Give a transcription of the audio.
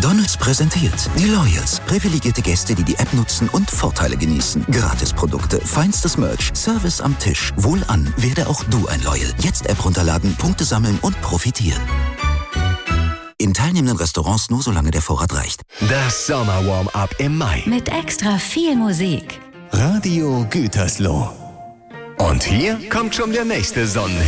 McDonald's präsentiert die Loyals. Privilegierte Gäste, die die App nutzen und Vorteile genießen. Gratisprodukte, feinstes Merch, Service am Tisch. Wohlan, werde auch du ein Loyal. Jetzt App runterladen, Punkte sammeln und profitieren. In teilnehmenden Restaurants nur solange der Vorrat reicht. Das Sommer-Warm-Up im Mai. Mit extra viel Musik. Radio Gütersloh. Und hier kommt schon der nächste Sonnenhit.